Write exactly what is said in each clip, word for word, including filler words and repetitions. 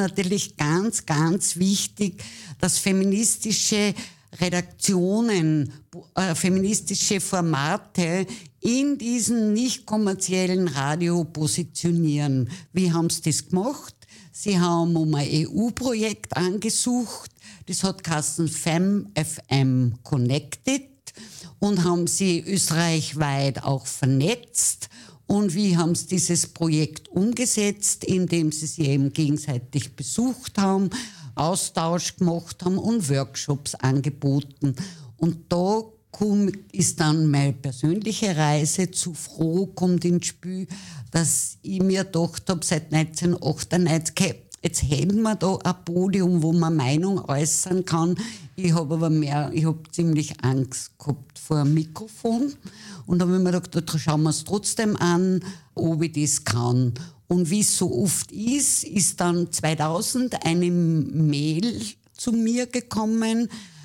Natürlich ganz, ganz wichtig, dass feministische Redaktionen, äh, feministische Formate in diesem nicht kommerziellen Radio positionieren. Wie haben sie das gemacht? Sie haben um ein E U-Projekt angesucht, das hat geheißen FemFM Connected und haben sie österreichweit auch vernetzt. Und wie haben sie dieses Projekt umgesetzt? Indem sie sich eben gegenseitig besucht haben, Austausch gemacht haben und Workshops angeboten. Und da ist dann meine persönliche Reise zu Froh kommt ins Spiel, dass ich mir gedacht habe, seit neunzehnhundertachtundneunzig, jetzt hätten wir da ein Podium, wo man Meinung äußern kann. Ich habe aber mehr, ich habe ziemlich Angst gehabt vor einem Mikrofon. Und da habe ich mir gedacht, da schauen wir es trotzdem an, ob ich das kann. Und wie es so oft ist, ist dann zweitausend eine Mail zu mir gekommen,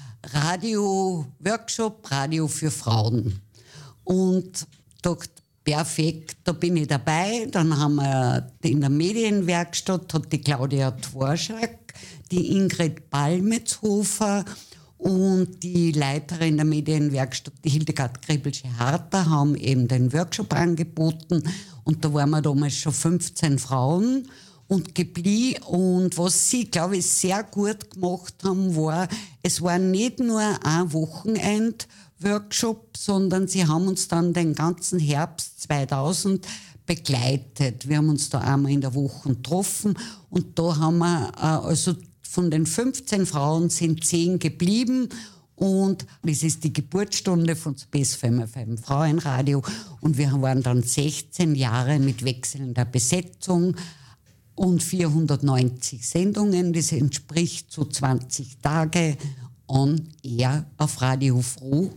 Radio-Workshop, Radio für Frauen. Und dachte, perfekt, da bin ich dabei. Dann haben wir in der Medienwerkstatt hat die Claudia Dvorak, die Ingrid Balmetzhofer und die Leiterin der Medienwerkstatt, die Hildegard Kriebelsche-Harter, haben eben den Workshop angeboten. Und da waren wir damals schon fünfzehn Frauen und geblieben. Und was sie, glaube ich, sehr gut gemacht haben, war, es war nicht nur ein Wochenend-Workshop, sondern sie haben uns dann den ganzen Herbst zweitausend begleitet. Wir haben uns da einmal in der Woche getroffen und da haben wir, also von den fünfzehn Frauen sind zehn geblieben. Und das ist die Geburtsstunde von Space FemFM Frauenradio. Und wir waren dann sechzehn Jahre mit wechselnder Besetzung und vierhundertneunzig Sendungen. Das entspricht so zwanzig Tage on air auf Radio Froh.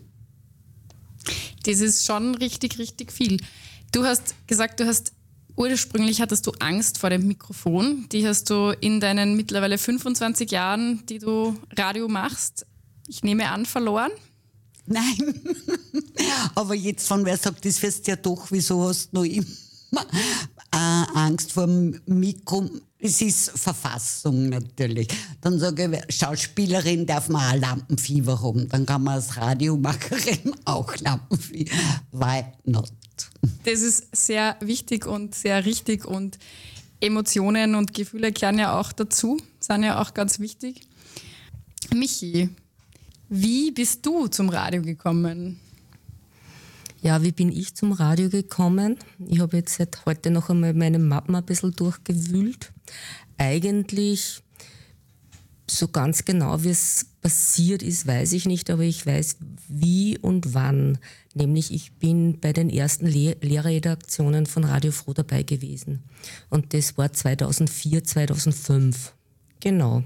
Das ist schon richtig, richtig viel. Du hast gesagt, du hast ursprünglich hattest du Angst vor dem Mikrofon. Die hast du in deinen mittlerweile fünfundzwanzig Jahren, die du Radio machst, ich nehme an, verloren? Nein, aber jetzt von wer sagt, das wirst du ja doch, wieso hast du noch immer äh, Angst vor dem Mikro? Es ist Verfassung natürlich. Dann sage ich, Schauspielerin darf man auch Lampenfieber haben. Dann kann man als Radiomacherin auch Lampenfieber. Why not? Das ist sehr wichtig und sehr richtig und Emotionen und Gefühle gehören ja auch dazu, sind ja auch ganz wichtig. Michi, wie bist du zum Radio gekommen? Ja, wie bin ich zum Radio gekommen? Ich habe jetzt seit heute noch einmal meine Mappen ein bisschen durchgewühlt. Eigentlich so ganz genau, wie es passiert ist, weiß ich nicht, aber ich weiß wie und wann. Nämlich ich bin bei den ersten Le- Lehrredaktionen von Radio Froh dabei gewesen. Und das war zweitausendvier, zweitausendfünf. Genau.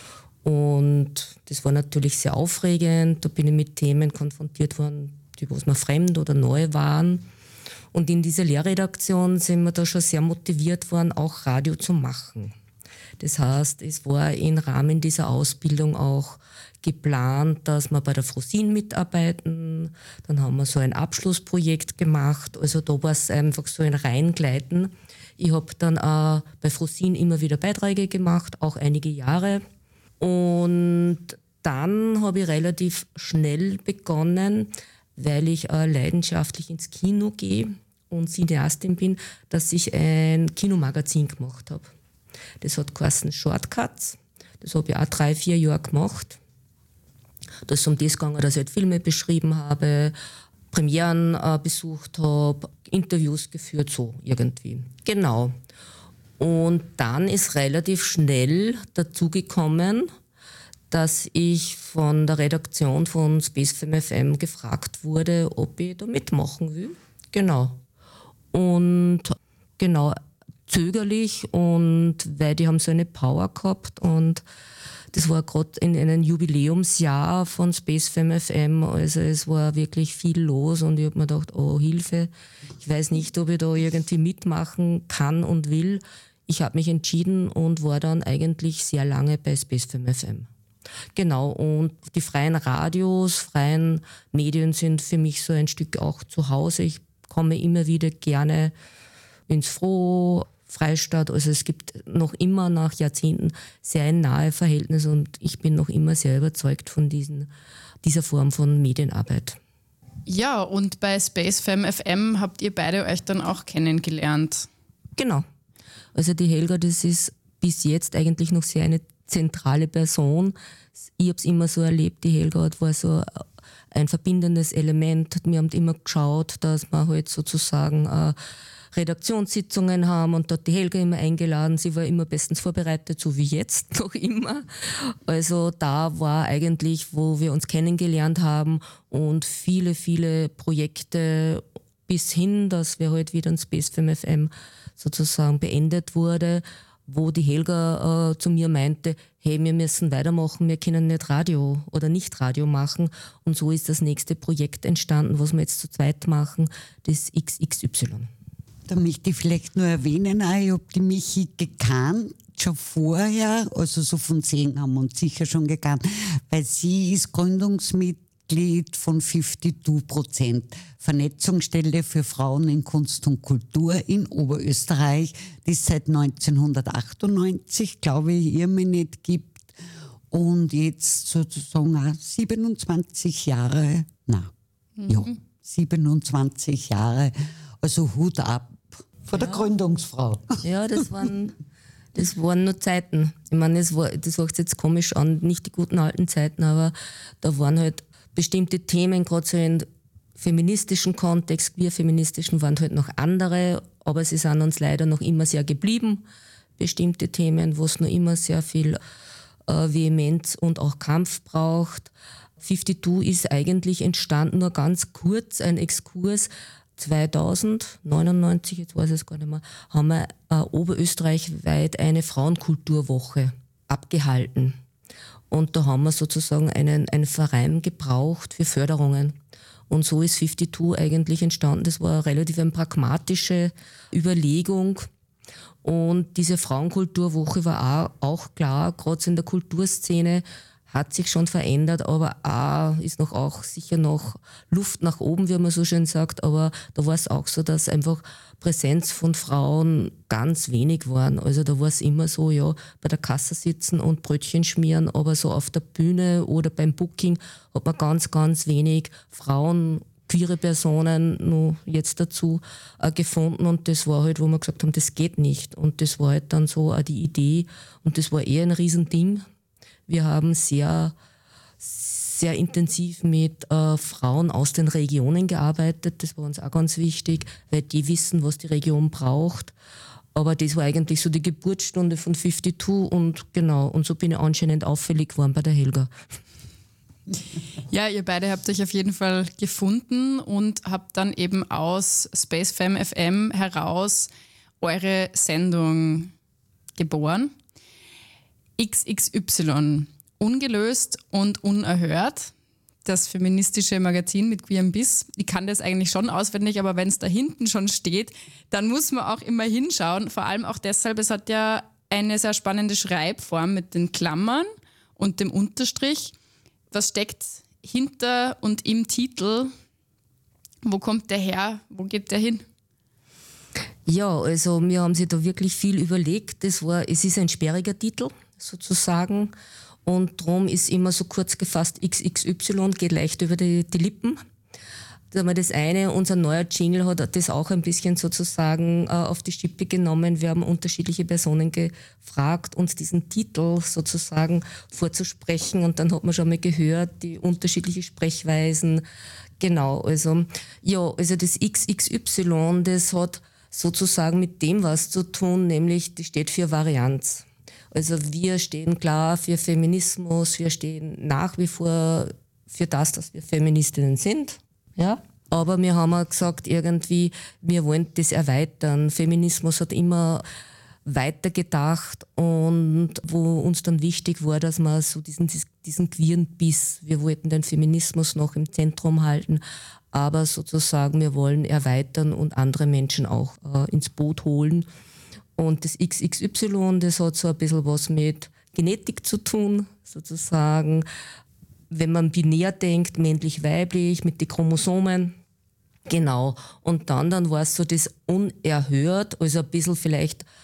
Und das war natürlich sehr aufregend. Da bin ich mit Themen konfrontiert worden, die was mir fremd oder neu waren. Und in dieser Lehrredaktion sind wir da schon sehr motiviert worden, auch Radio zu machen. Das heißt, es war im Rahmen dieser Ausbildung auch geplant, dass wir bei der Frosin mitarbeiten. Dann haben wir so ein Abschlussprojekt gemacht. Also da war es einfach so ein Reingleiten. Ich habe dann auch bei Frosin immer wieder Beiträge gemacht, auch einige Jahre. Und dann habe ich relativ schnell begonnen, weil ich äh, leidenschaftlich ins Kino gehe und Cineastin bin, dass ich ein Kinomagazin gemacht habe. Das hat geheißen Shortcuts. Das habe ich auch drei, vier Jahre gemacht. Da ist um das gegangen, dass ich halt Filme beschrieben habe, Premieren äh, besucht habe, Interviews geführt, so irgendwie. Genau. Und dann ist relativ schnell dazugekommen, dass ich von der Redaktion von Space FemFM gefragt wurde, ob ich da mitmachen will. Genau. Und genau, zögerlich, und weil die haben so eine Power gehabt, und das war gerade in einem Jubiläumsjahr von Space FemFM, also es war wirklich viel los und ich habe mir gedacht, oh Hilfe, ich weiß nicht, ob ich da irgendwie mitmachen kann und will. Ich habe mich entschieden und war dann eigentlich sehr lange bei Space FemFM. Genau, und die freien Radios, freien Medien sind für mich so ein Stück auch zu Hause. Ich komme immer wieder gerne ins Froh, Freistaat. Also es gibt noch immer nach Jahrzehnten sehr ein nahe Verhältnis und ich bin noch immer sehr überzeugt von diesen, dieser Form von Medienarbeit. Ja, und bei SpaceFem F M habt ihr beide euch dann auch kennengelernt. Genau. Also die Helga, das ist bis jetzt eigentlich noch sehr eine zentrale Person. Ich habe es immer so erlebt, die Helga war so ein verbindendes Element. Wir haben immer geschaut, dass wir halt sozusagen äh, Redaktionssitzungen haben und dort die Helga immer eingeladen. Sie war immer bestens vorbereitet, so wie jetzt noch immer. Also da war eigentlich, wo wir uns kennengelernt haben und viele, viele Projekte bis hin, dass wir halt wieder ein SpaceFem F M sozusagen beendet wurde, wo die Helga äh, zu mir meinte, hey, wir müssen weitermachen, wir können nicht Radio oder nicht Radio machen. Und so ist das nächste Projekt entstanden, was wir jetzt zu zweit machen, das X X Y. Da möchte ich vielleicht nur erwähnen, ich habe die Michi gekannt, schon vorher, also so von zehn haben wir uns sicher schon gekannt, weil sie ist Gründungsmitglied von zweiundfünfzig Prozent, Vernetzungsstelle für Frauen in Kunst und Kultur in Oberösterreich, die es seit neunzehnhundertachtundneunzig, glaube ich, irgendwie nicht gibt und jetzt sozusagen auch siebenundzwanzig Jahre, na, mhm. ja, siebenundzwanzig Jahre, also Hut ab vor der ja. Gründungsfrau. Ja, das waren, das waren nur Zeiten. Ich meine, das, war, das hört sich jetzt komisch an, nicht die guten alten Zeiten, aber da waren halt bestimmte Themen, gerade so in feministischen Kontext, queer-feministischen, waren halt noch andere, aber sie sind uns leider noch immer sehr geblieben. Bestimmte Themen, wo es noch immer sehr viel äh, Vehemenz und auch Kampf braucht. zweiundfünfzig ist eigentlich entstanden, nur ganz kurz, ein Exkurs. zweitausendneunundneunzig, jetzt weiß ich es gar nicht mehr, haben wir äh, oberösterreichweit eine Frauenkulturwoche abgehalten. Und da haben wir sozusagen einen, einen Verein gebraucht für Förderungen. Und so ist zweiundfünfzig eigentlich entstanden. Das war eine relativ eine pragmatische Überlegung. Und diese Frauenkulturwoche war auch, auch klar, gerade in der Kulturszene, hat sich schon verändert, aber auch ist noch auch sicher noch Luft nach oben, wie man so schön sagt. Aber da war es auch so, dass einfach Präsenz von Frauen ganz wenig waren. Also da war es immer so, ja, bei der Kasse sitzen und Brötchen schmieren, aber so auf der Bühne oder beim Booking hat man ganz, ganz wenig Frauen, queere Personen noch jetzt dazu äh, gefunden. Und das war halt, wo wir gesagt haben, das geht nicht. Und das war halt dann so auch die Idee. Und das war eher ein Riesending. Wir haben sehr, sehr intensiv mit äh, Frauen aus den Regionen gearbeitet. Das war uns auch ganz wichtig, weil die wissen, was die Region braucht. Aber das war eigentlich so die Geburtsstunde von zweiundfünfzig und genau, und so bin ich anscheinend auffällig geworden bei der Helga. Ja, ihr beide habt euch auf jeden Fall gefunden und habt dann eben aus SpaceFem F M heraus eure Sendung geboren. X X Y, ungelöst und unerhört, das feministische Magazin mit queerem Biss. Ich kann das eigentlich schon auswendig, aber wenn es da hinten schon steht, dann muss man auch immer hinschauen. Vor allem auch deshalb, es hat ja eine sehr spannende Schreibform mit den Klammern und dem Unterstrich. Was steckt hinter und im Titel? Wo kommt der her? Wo geht der hin? Ja, also wir haben sich da wirklich viel überlegt. Das war, es ist ein sperriger Titel sozusagen und darum ist immer so kurz gefasst X X Y, geht leicht über die, die Lippen. Das eine, unser neuer Jingle hat das auch ein bisschen sozusagen äh, auf die Schippe genommen. Wir haben unterschiedliche Personen gefragt, uns diesen Titel sozusagen vorzusprechen und dann hat man schon mal gehört, die unterschiedlichen Sprechweisen. Genau, also ja, also das X X Y, das hat sozusagen mit dem was zu tun, nämlich das steht für Varianz. Also wir stehen klar für Feminismus, wir stehen nach wie vor für das, dass wir Feministinnen sind. Ja, aber wir haben auch gesagt, irgendwie, wir wollen das erweitern. Feminismus hat immer weitergedacht und wo uns dann wichtig war, dass wir so diesen, diesen queeren Biss, wir wollten den Feminismus noch im Zentrum halten, aber sozusagen wir wollen erweitern und andere Menschen auch äh, ins Boot holen. Und das X X Y, das hat so ein bisschen was mit Genetik zu tun, sozusagen. Wenn man binär denkt, männlich-weiblich, mit den Chromosomen. Genau. Und dann, dann war es so das unerhört, also ein bisschen vielleicht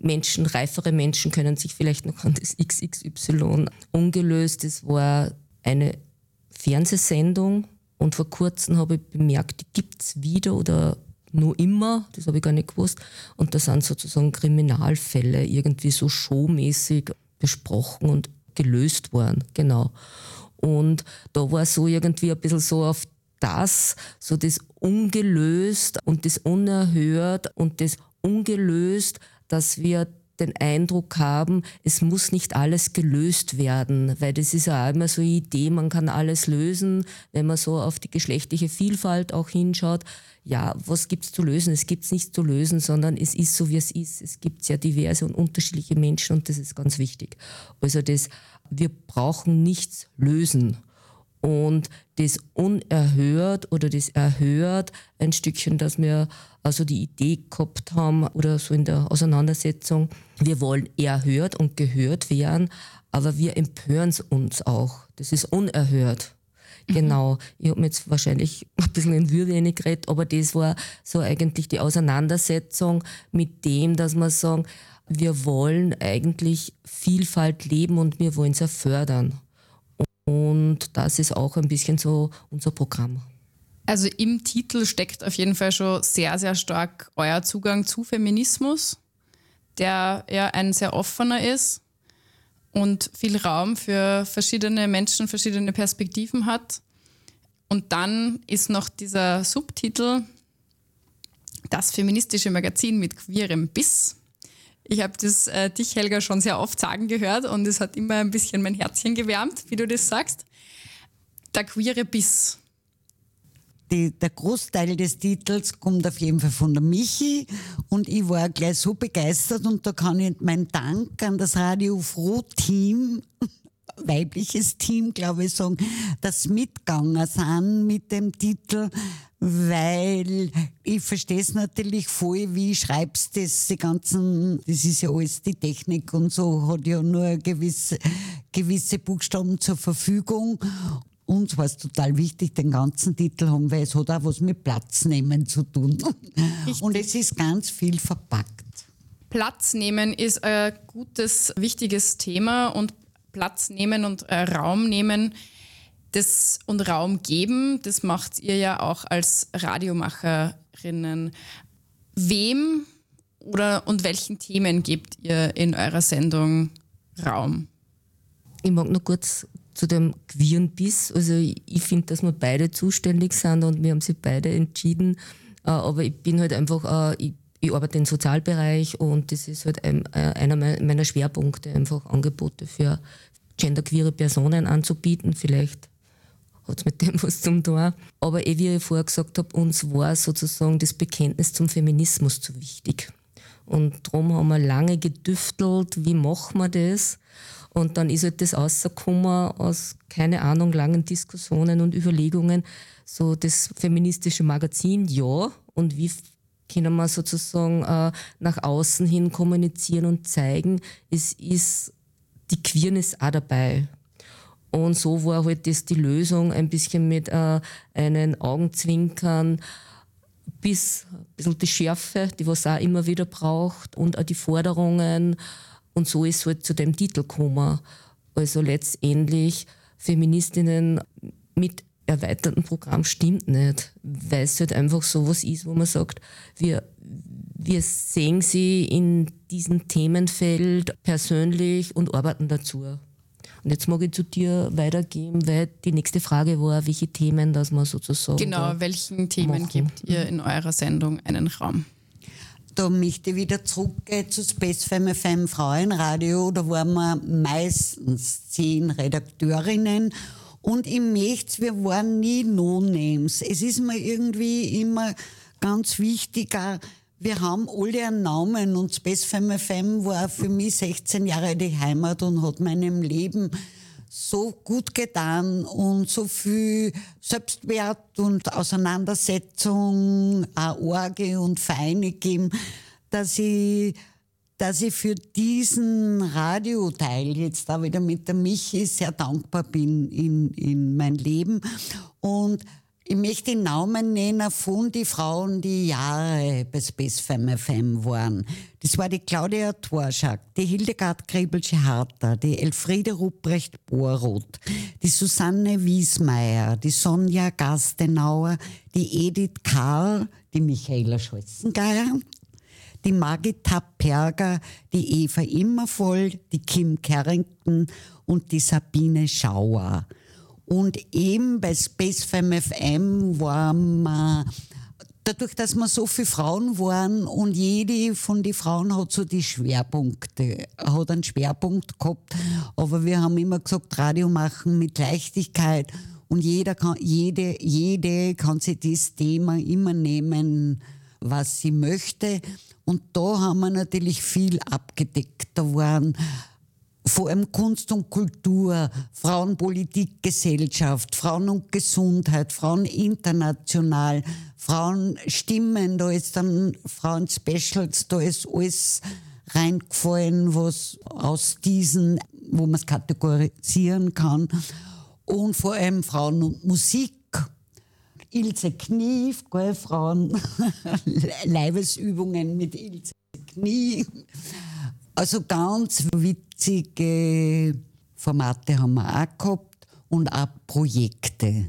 Menschen, reifere Menschen können sich vielleicht noch an das X X Y ungelöst. Das war eine Fernsehsendung und vor kurzem habe ich bemerkt, die gibt es wieder oder nur immer, das habe ich gar nicht gewusst. Und da sind sozusagen Kriminalfälle irgendwie so showmäßig besprochen und gelöst worden, genau. Und da war so irgendwie ein bisschen so auf das, so das ungelöst und das unerhört und das ungelöst, dass wir den Eindruck haben, es muss nicht alles gelöst werden, weil das ist ja auch immer so eine Idee, man kann alles lösen, wenn man so auf die geschlechtliche Vielfalt auch hinschaut. Ja, was gibt's zu lösen? Es gibt's nichts zu lösen, sondern es ist so, wie es ist. Es gibt sehr diverse und unterschiedliche Menschen und das ist ganz wichtig. Also das, wir brauchen nichts lösen. Und das unerhört oder das erhört ein Stückchen, dass wir also die Idee gehabt haben oder so in der Auseinandersetzung, wir wollen erhört und gehört werden, aber wir empören uns auch. Das ist unerhört. Mhm. Genau. Ich habe mir jetzt wahrscheinlich ein bisschen in Würde geredet, aber das war so eigentlich die Auseinandersetzung mit dem, dass wir sagen, wir wollen eigentlich Vielfalt leben und wir wollen sie fördern. Und das ist auch ein bisschen so unser Programm. Also im Titel steckt auf jeden Fall schon sehr, sehr stark euer Zugang zu Feminismus, der ja ein sehr offener ist und viel Raum für verschiedene Menschen, verschiedene Perspektiven hat. Und dann ist noch dieser Subtitel Das feministische Magazin mit queerem Biss. Ich habe das äh, dich, Helga, schon sehr oft sagen gehört und es hat immer ein bisschen mein Herzchen gewärmt, wie du das sagst. Der queere Biss. Die, der Großteil des Titels kommt auf jeden Fall von der Michi und ich war gleich so begeistert und da kann ich meinen Dank an das Radio Froh-Team, weibliches Team, glaube ich, sagen, dass mitgegangen sind mit dem Titel, weil ich verstehe es natürlich voll, wie schreibst du das, die ganzen, das ist ja alles die Technik und so, hat ja nur gewisse, gewisse Buchstaben zur Verfügung. Uns war es total wichtig, den ganzen Titel haben, weil es hat auch was mit Platz nehmen zu tun. Richtig. Und es ist ganz viel verpackt. Platz nehmen ist ein gutes, wichtiges Thema und Platz nehmen und äh, Raum nehmen das, und Raum geben, das macht ihr ja auch als Radiomacherinnen. Wem oder und welchen Themen gebt ihr in eurer Sendung Raum? Ich mag noch kurz zu dem queeren Biss. Also ich, ich finde, dass wir beide zuständig sind und wir haben sich beide entschieden. Äh, aber ich bin halt einfach, äh, ich, ich arbeite im Sozialbereich und das ist halt ein, äh, einer meiner Schwerpunkte, einfach Angebote für genderqueere Personen anzubieten. Vielleicht hat es mit dem was zum tun. Aber eh, wie ich vorher gesagt habe, uns war sozusagen das Bekenntnis zum Feminismus zu wichtig. Und darum haben wir lange gedüftelt, wie machen wir das? Und dann ist halt das rausgekommen aus, keine Ahnung, langen Diskussionen und Überlegungen, so das feministische Magazin, ja, und wie können wir sozusagen äh, nach außen hin kommunizieren und zeigen, es ist die Queerness auch dabei. Und so war halt das die Lösung, ein bisschen mit äh, einen Augenzwinkern bis ein bisschen die Schärfe, die was auch immer wieder braucht und auch die Forderungen. Und so ist es halt zu dem Titel gekommen. Also letztendlich Feministinnen mit erweitertem Programm stimmt nicht, weil es halt einfach so was ist, wo man sagt, wir, wir sehen sie in diesem Themenfeld persönlich und arbeiten dazu. Und jetzt mag ich zu dir weitergeben, weil die nächste Frage war, welche Themen, dass man sozusagen Genau, welchen Themen machen. gebt ihr in eurer Sendung einen Raum? Da möchte ich wieder zurückgehen zu Space Femme F M Frauenradio. Da waren wir meistens zehn Redakteurinnen und ich möchte, wir waren nie No-Names. Es ist mir irgendwie immer ganz wichtig, auch, wir haben alle einen Namen und Space Femme F M war für mich sechzehn Jahre die Heimat und hat meinem Leben so gut getan und so viel Selbstwert und Auseinandersetzung, auch Orge und Vereine gegeben, dass ich, dass ich für diesen Radioteil jetzt da wieder mit der Michi sehr dankbar bin in, in mein Leben. Und Ich möchte den Namen nennen von den Frauen, die Jahre bei Space Femme F M waren. Das war die Claudia Dvorak, die Hildegard Grebelsche-Harter, die Elfriede Ruprecht-Boroth, die Susanne Wiesmeier, die Sonja Gastenauer, die Edith Karl, die Michaela Scholzengeier, die Margit Tapp-Perger, die Eva Immervoll, die Kim Carrington und die Sabine Schauer. Und eben bei Space Femme F M waren wir, dadurch, dass wir so viele Frauen waren und jede von den Frauen hat so die Schwerpunkte, hat einen Schwerpunkt gehabt, aber wir haben immer gesagt, Radio machen mit Leichtigkeit und jeder kann, jede, jede kann sich das Thema immer nehmen, was sie möchte. Und da haben wir natürlich viel abgedeckt. Da waren vor allem Kunst und Kultur, Frauenpolitik, Gesellschaft, Frauen und Gesundheit, Frauen international, Frauenstimmen, da ist dann Frauen-Specials, da ist alles reingefallen, was aus diesen, wo man es kategorisieren kann. Und vor allem Frauen und Musik. Ilse Knief, gell, Frauen, Leibesübungen mit Ilse Knief. Also ganz witzige Formate haben wir auch gehabt und auch Projekte.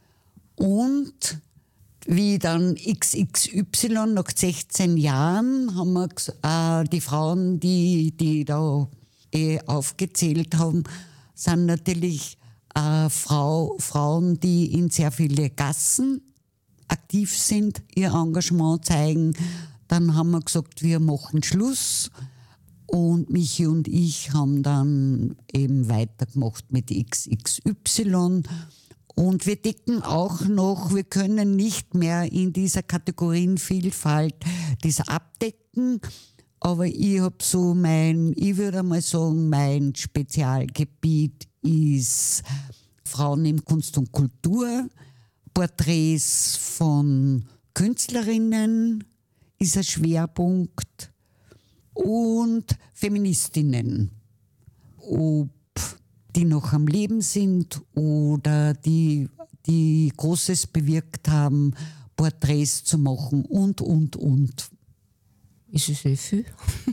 Und wie dann X X Y, nach sechzehn Jahren, haben wir äh, die Frauen, die, die da eh aufgezählt haben, sind natürlich äh, Frau, Frauen, die in sehr viele Gassen aktiv sind, ihr Engagement zeigen. Dann haben wir gesagt, wir machen Schluss. Und Michi und ich haben dann eben weitergemacht mit X X Y. Und wir decken auch noch, wir können nicht mehr in dieser Kategorienvielfalt das abdecken. Aber ich habe so mein, ich würde mal sagen, mein Spezialgebiet ist Frauen in Kunst und Kultur. Porträts von Künstlerinnen ist ein Schwerpunkt. Und Feministinnen, ob die noch am Leben sind oder die, die Großes bewirkt haben, Porträts zu machen und, und, und. Ist es eh viel.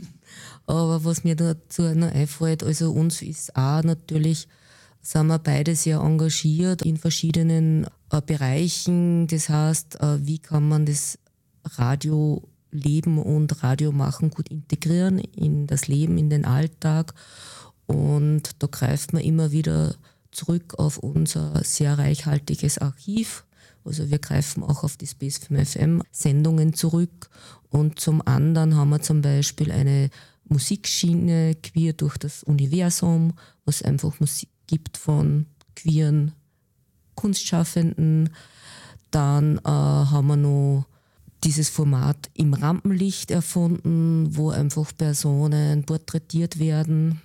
Aber was mir dazu noch einfällt, also uns ist auch natürlich, sind wir beide sehr engagiert in verschiedenen äh, Bereichen. Das heißt, äh, wie kann man das Radio Leben und Radio machen gut integrieren in das Leben, in den Alltag. Und da greift man immer wieder zurück auf unser sehr reichhaltiges Archiv. Also wir greifen auch auf die Space Femme F M Sendungen zurück. Und zum anderen haben wir zum Beispiel eine Musikschiene queer durch das Universum, was einfach Musik gibt von queeren Kunstschaffenden. Dann äh, haben wir noch dieses Format im Rampenlicht erfunden, wo einfach Personen porträtiert werden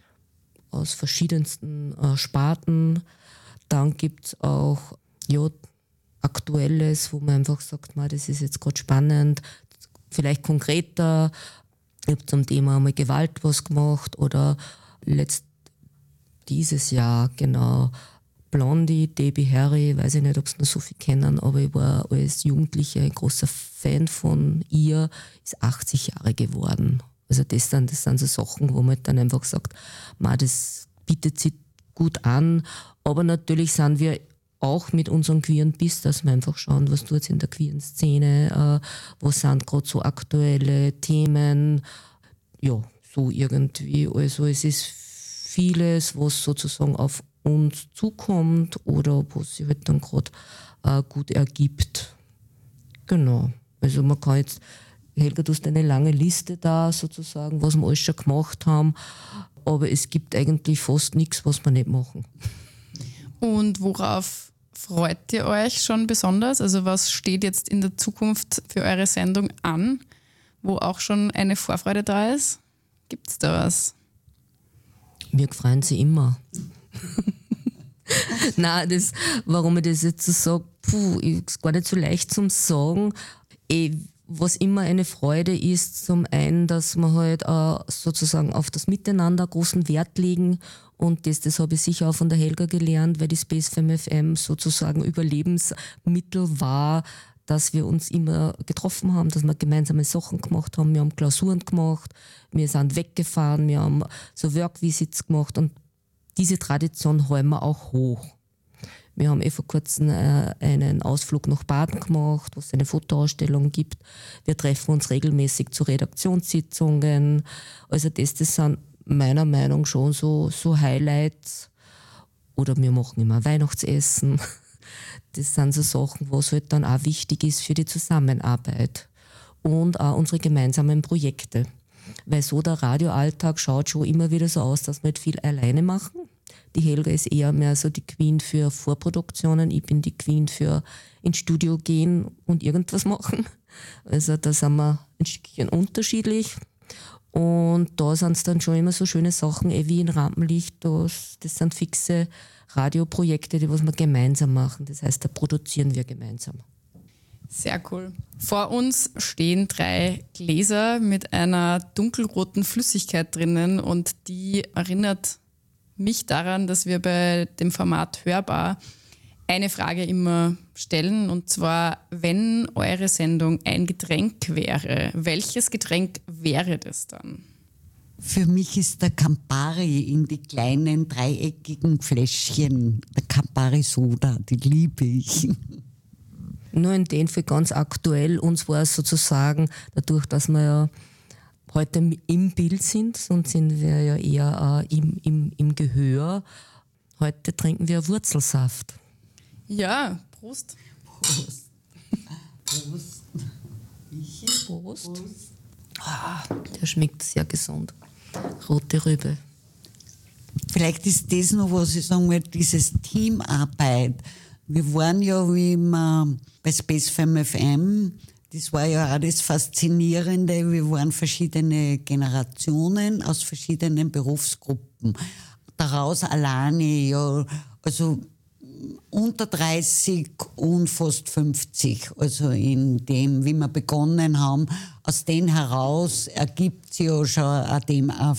aus verschiedensten äh, Sparten. Dann gibt es auch ja, Aktuelles, wo man einfach sagt, man, das ist jetzt gerade spannend, vielleicht konkreter. Ich habe zum Thema einmal Gewalt was gemacht oder letzt dieses Jahr genau Blondie, Debbie Harry, weiß ich nicht, ob Sie noch so viel kennen, aber ich war als Jugendliche ein großer Fan von ihr, ist achtzig Jahre geworden. Also das sind, das sind so Sachen, wo man dann einfach sagt, man, das bietet sich gut an, aber natürlich sind wir auch mit unserem queeren Biss, dass wir einfach schauen, was tut es in der queeren Szene, äh, was sind gerade so aktuelle Themen, ja, so irgendwie. Also es ist vieles, was sozusagen auf uns zukommt oder was sich halt dann gerade äh, gut ergibt. Genau. Also man kann jetzt, Helga, du hast eine lange Liste da sozusagen, was wir alles schon gemacht haben, aber es gibt eigentlich fast nichts, was wir nicht machen. Und worauf freut ihr euch schon besonders? Also was steht jetzt in der Zukunft für eure Sendung an, wo auch schon eine Vorfreude da ist? Gibt es da was? Wir freuen sie immer. Nein, das, warum ich das jetzt so sage, puh, ist gar nicht so leicht zum Sagen. Ich, was immer eine Freude ist, zum einen, dass wir halt äh, sozusagen auf das Miteinander großen Wert legen und das, das habe ich sicher auch von der Helga gelernt, weil die Space F M F M sozusagen Überlebensmittel war, dass wir uns immer getroffen haben, dass wir gemeinsame Sachen gemacht haben, wir haben Klausuren gemacht, wir sind weggefahren, wir haben so Workvisits gemacht und diese Tradition halten wir auch hoch. Wir haben eh vor kurzem äh, einen Ausflug nach Baden gemacht, wo es eine Fotoausstellung gibt. Wir treffen uns regelmäßig zu Redaktionssitzungen. Also das, das sind meiner Meinung nach schon so, so Highlights. Oder wir machen immer Weihnachtsessen. Das sind so Sachen, was halt dann auch wichtig ist für die Zusammenarbeit. Und auch unsere gemeinsamen Projekte. Weil so der Radioalltag schaut schon immer wieder so aus, dass wir halt viel alleine machen. Die Helga ist eher mehr so die Queen für Vorproduktionen. Ich bin die Queen für ins Studio gehen und irgendwas machen. Also da sind wir ein Stückchen unterschiedlich. Und da sind es dann schon immer so schöne Sachen, eh wie in Rampenlicht. Das, das sind fixe Radioprojekte, die was wir gemeinsam machen. Das heißt, da produzieren wir gemeinsam. Sehr cool. Vor uns stehen drei Gläser mit einer dunkelroten Flüssigkeit drinnen und die erinnert mich daran, dass wir bei dem Format Hörbar eine Frage immer stellen, und zwar, wenn eure Sendung ein Getränk wäre, welches Getränk wäre das dann? Für mich ist der Campari in die kleinen dreieckigen Fläschchen, der Campari Soda, die liebe ich. Nur in dem Fall ganz aktuell, uns war es sozusagen, dadurch, dass wir ja heute im Bild sind, sonst sind wir ja eher äh, im, im, im Gehör. Heute trinken wir Wurzelsaft. Ja, Prost. Prost. Prost. Michi, Prost. Prost. Ah, der schmeckt sehr gesund. Rote Rübe. Vielleicht ist das noch, was ich sagen will, dieses Teamarbeit. Wir waren ja wie immer bei Space F M F M. Das war ja auch das Faszinierende. Wir waren verschiedene Generationen aus verschiedenen Berufsgruppen. Daraus alleine, ja, also unter dreißig und fast fünfzig. Also in dem, wie wir begonnen haben, aus denen heraus ergibt sich ja schon eine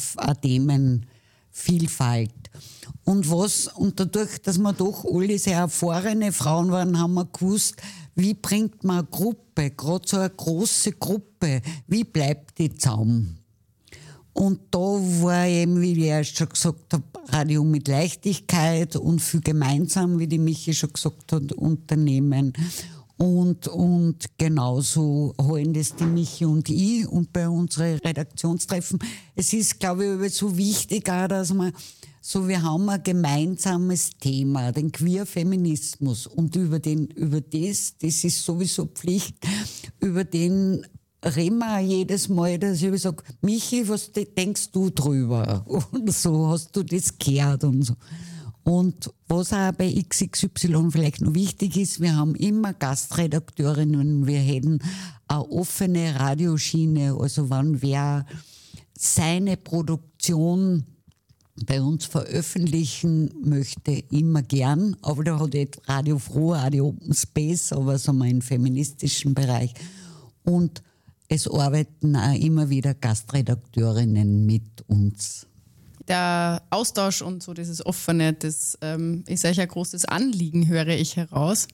Themenvielfalt. Und was, und dadurch, dass wir doch alle sehr erfahrene Frauen waren, haben wir gewusst, wie bringt man eine Gruppe, gerade so eine große Gruppe, wie bleibt die zusammen? Und da war eben, wie ich erst schon gesagt habe, Radio mit Leichtigkeit und viel gemeinsam, wie die Michi schon gesagt hat, Unternehmen. Und, und genauso holen das die Michi und ich und bei unseren Redaktionstreffen. Es ist, glaube ich, so wichtig auch, dass man so, wir haben ein gemeinsames Thema, den Queer-Feminismus. Und über den, über das, das ist sowieso Pflicht, über den reden wir auch jedes Mal, dass ich sage, Michi, was denkst du drüber? Und so hast du das gehört und so. Und was auch bei X X Y vielleicht noch wichtig ist, wir haben immer Gastredakteurinnen, wir hätten eine offene Radioschiene, also wenn wer seine Produktion bei uns veröffentlichen möchte, immer gern, aber da hat jetzt Radio Froh, Radio Open Space, aber so mal im feministischen Bereich. Und es arbeiten auch immer wieder Gastredakteurinnen mit uns. Der Austausch und so dieses Offene, das ähm, ist euch ein großes Anliegen, höre ich heraus.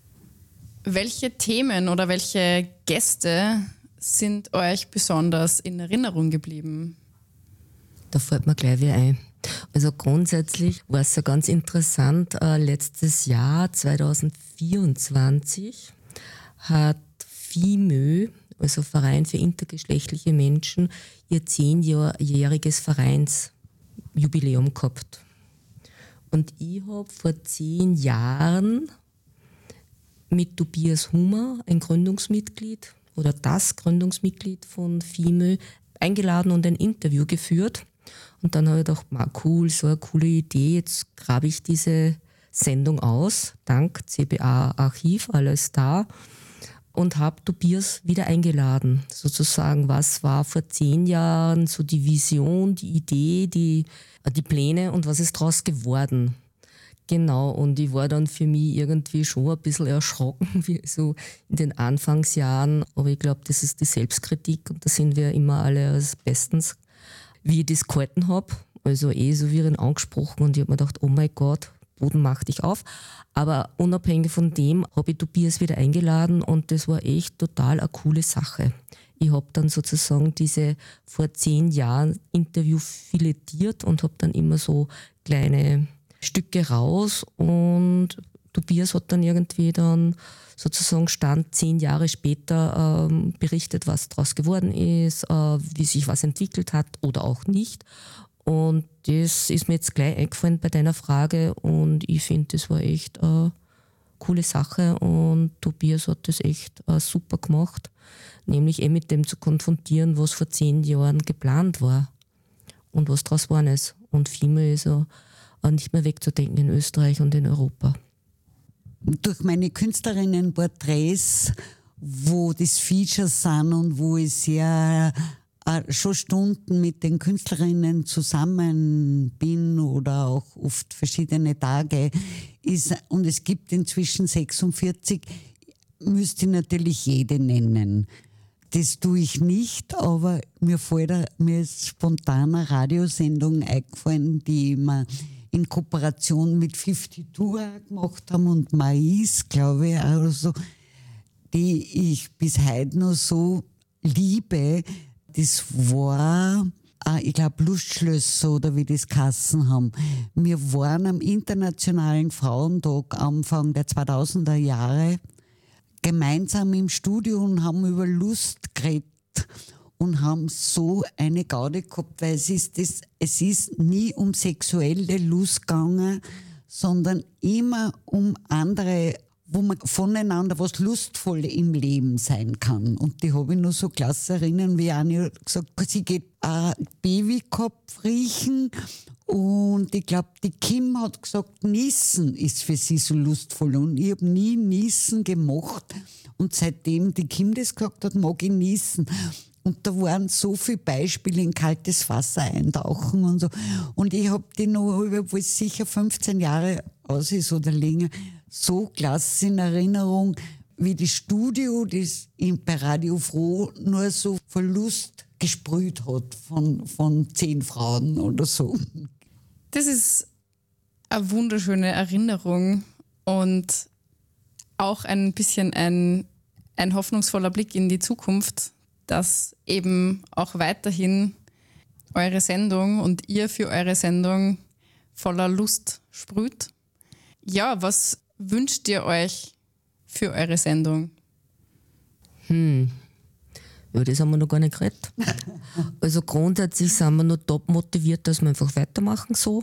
Welche Themen oder welche Gäste sind euch besonders in Erinnerung geblieben? Da fällt mir gleich wieder ein. Also grundsätzlich war es ja ganz interessant, äh, letztes Jahr, zwanzig vierundzwanzig, hat F I M Ö, also Verein für intergeschlechtliche Menschen, ihr zehnjähriges Vereinsjubiläum gehabt. Und ich habe vor zehn Jahren mit Tobias Hummer, ein Gründungsmitglied oder das Gründungsmitglied von F I M Ö, eingeladen und ein Interview geführt. Und dann habe ich gedacht, ma, cool, so eine coole Idee, jetzt grabe ich diese Sendung aus, dank C B A-Archiv, alles da, und habe Tobias wieder eingeladen. Sozusagen, was war vor zehn Jahren so die Vision, die Idee, die, die Pläne und was ist daraus geworden? Genau, und ich war dann für mich irgendwie schon ein bisschen erschrocken, wie so in den Anfangsjahren. Aber ich glaube, das ist die Selbstkritik und da sind wir immer alle als bestens. Wie ich das gehalten habe, also eh so wie ihn angesprochen und ich habe mir gedacht, oh mein Gott, Boden mach dich auf. Aber unabhängig von dem habe ich Tobias wieder eingeladen und das war echt total eine coole Sache. Ich habe dann sozusagen diese vor zehn Jahren Interview filetiert und habe dann immer so kleine Stücke raus und Tobias hat dann irgendwie dann sozusagen Stand zehn Jahre später ähm, berichtet, was daraus geworden ist, äh, wie sich was entwickelt hat oder auch nicht. Und das ist mir jetzt gleich eingefallen bei deiner Frage und ich finde, das war echt eine coole Sache und Tobias hat das echt äh, super gemacht, nämlich eh mit dem zu konfrontieren, was vor zehn Jahren geplant war und was daraus geworden ist. Und vielmehr ist er äh, nicht mehr wegzudenken in Österreich und in Europa. Durch meine Künstlerinnenporträts, wo das Features sind und wo ich sehr äh, schon Stunden mit den Künstlerinnen zusammen bin oder auch oft verschiedene Tage ist, und es gibt inzwischen sechsundvierzig, müsste ich natürlich jede nennen. Das tue ich nicht, aber mir, fällt, mir ist spontan eine Radiosendung eingefallen, die wir in Kooperation mit fünfzig zwei gemacht haben und Mais, glaube ich, also, die ich bis heute noch so liebe. Das war, ich glaube, Lustschlösser oder wie das geheißen haben. Wir waren am Internationalen Frauentag Anfang der zweitausender Jahre gemeinsam im Studio und haben über Lust geredet und haben so eine Gaudi gehabt, weil es ist, das, es ist nie um sexuelle Lust gegangen, sondern immer um andere, wo man voneinander was lustvoll im Leben sein kann. Und die habe ich noch so klasse erinnern, wie Anni gesagt hat, sie geht ein Babykopf riechen und ich glaube, die Kim hat gesagt, Niesen ist für sie so lustvoll und ich habe nie Niesen gemacht und seitdem die Kim das gesagt hat, mag ich Niesen. Und da waren so viele Beispiele, in kaltes Wasser eintauchen und so. Und ich habe die noch, obwohl es sicher fünfzehn Jahre aus ist oder länger, so klasse in Erinnerung, wie das Studio, das bei Radio Froh nur so Verlust gesprüht hat von, von zehn Frauen oder so. Das ist eine wunderschöne Erinnerung und auch ein bisschen ein, ein hoffnungsvoller Blick in die Zukunft, dass eben auch weiterhin eure Sendung und ihr für eure Sendung voller Lust sprüht. Ja, was wünscht ihr euch für eure Sendung? Hm, ja, das haben wir noch gar nicht geredet. Also grundsätzlich sind wir noch top motiviert, dass wir einfach weitermachen so.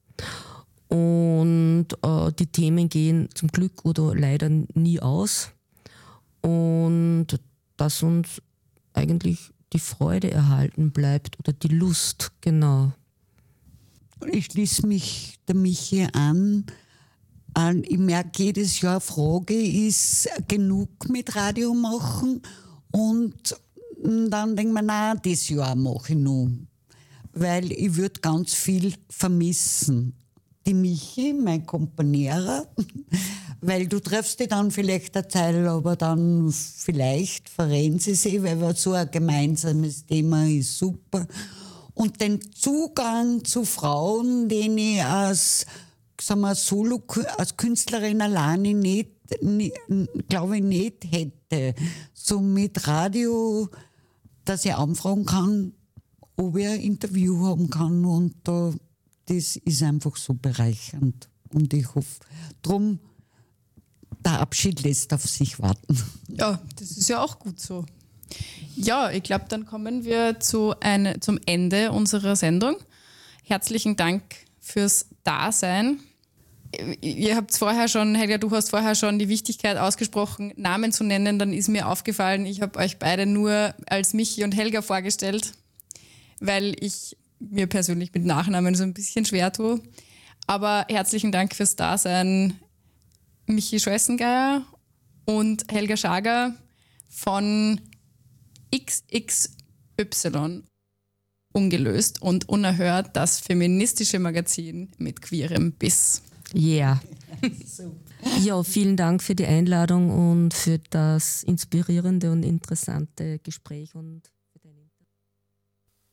Und äh, die Themen gehen zum Glück oder leider nie aus. Und dass uns eigentlich die Freude erhalten bleibt oder die Lust, genau. Ich schließe mich der Michi an. Ich merke jedes Jahr, Frage ist, genug mit Radio machen? Und dann denke ich mir, nein, das Jahr mache ich noch. Weil ich würde ganz viel vermissen. Die Michi, mein Kompanierer, weil du triffst dich dann vielleicht eine Zeit, aber dann vielleicht verrennen sie sich, weil so ein gemeinsames Thema ist super. Und den Zugang zu Frauen, den ich als, sagen wir, Solo, als Künstlerin alleine nicht, nicht glaube ich, nicht hätte. So mit Radio, dass ich anfragen kann, ob ich ein Interview haben kann und da das ist einfach so bereichernd. Und ich hoffe, drum, der Abschied lässt auf sich warten. Ja, das ist ja auch gut so. Ja, ich glaube, dann kommen wir zu eine, zum Ende unserer Sendung. Herzlichen Dank fürs Dasein. Ihr habt vorher schon, Helga, du hast vorher schon die Wichtigkeit ausgesprochen, Namen zu nennen. Dann ist mir aufgefallen, ich habe euch beide nur als Michi und Helga vorgestellt, weil ich mir persönlich mit Nachnamen so ein bisschen schwer tue. Aber herzlichen Dank fürs Dasein, Michi Schwessengeier und Helga Schager von X X Y. Ungelöst und unerhört, das feministische Magazin mit queerem Biss. Ja. Ja, vielen Dank für die Einladung und für das inspirierende und interessante Gespräch. Und für deine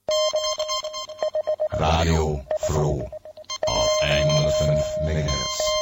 Radio Froh auf hundertfünf Megahertz.